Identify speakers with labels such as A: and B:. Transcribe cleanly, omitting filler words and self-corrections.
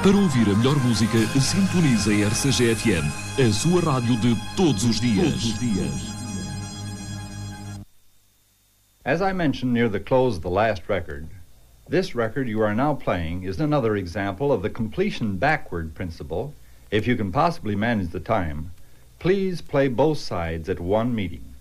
A: Para ouvir a melhor música, sintonize a RCG-FM, a sua rádio de todos os dias.
B: As I mentioned near the close of the last record, this record you are now playing is another example of the completion backward principle. If you can possibly manage the time, please play both sides at one meeting.